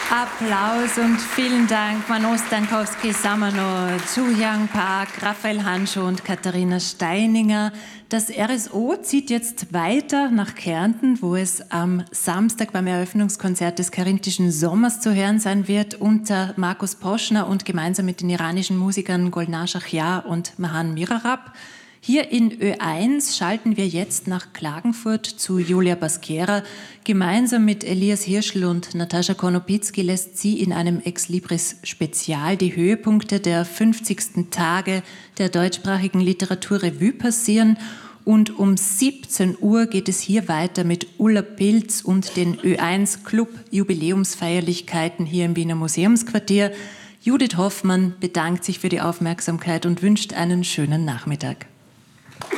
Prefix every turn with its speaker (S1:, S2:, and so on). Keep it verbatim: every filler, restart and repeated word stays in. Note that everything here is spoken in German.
S1: Applaus und vielen Dank, Manos Dankowski-Samano, Zhu-Yang Park, Raphael Hanschow und Katharina Steininger. Das R S O zieht jetzt weiter nach Kärnten, wo es am Samstag beim Eröffnungskonzert des Karinthischen Sommers zu hören sein wird, unter Markus Poschner und gemeinsam mit den iranischen Musikern Golnar Shahryar und Mahan Mirarab. Hier in Ö eins schalten wir jetzt nach Klagenfurt zu Julia Baskera. Gemeinsam mit Elias Hirschl und Natascha Konopitsky lässt sie in einem Ex-Libris-Spezial die Höhepunkte der fünfzigsten Tage der deutschsprachigen Literaturrevue passieren. Und um siebzehn Uhr geht es hier weiter mit Ulla Pilz und den Ö eins Club Jubiläumsfeierlichkeiten hier im Wiener Museumsquartier. Judith Hoffmann bedankt sich für die Aufmerksamkeit und wünscht einen schönen Nachmittag.